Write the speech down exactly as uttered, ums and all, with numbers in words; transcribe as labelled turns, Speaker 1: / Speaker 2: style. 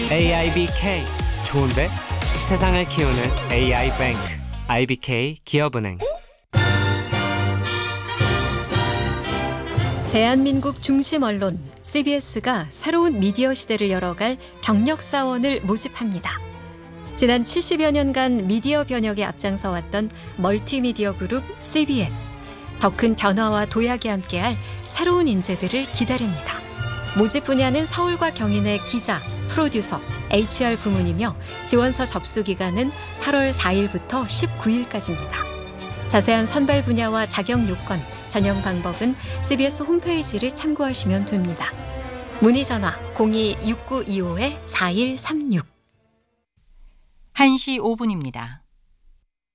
Speaker 1: 에이아이비케이 좋은데? 세상을 키우는 에이아이뱅크 아이비케이 기업은행.
Speaker 2: 대한민국 중심 언론 씨비에스가 새로운 미디어 시대를 열어갈 경력사원을 모집합니다. 지난 칠십여 년간 미디어 변혁에 앞장서왔던 멀티미디어 그룹 씨비에스. 더 큰 변화와 도약에 함께할 새로운 인재들을 기다립니다. 모집 분야는 서울과 경인의 기자, 프로듀서, 에이치알 부문이며 지원서 접수 기간은 팔월 사일부터 십구일까지입니다. 자세한 선발 분야와 자격 요건, 전형 방법은 씨비에스 홈페이지를 참고하시면 됩니다. 문의 전화 공이 육구이오 사일삼육.
Speaker 3: 한 시 오 분입니다.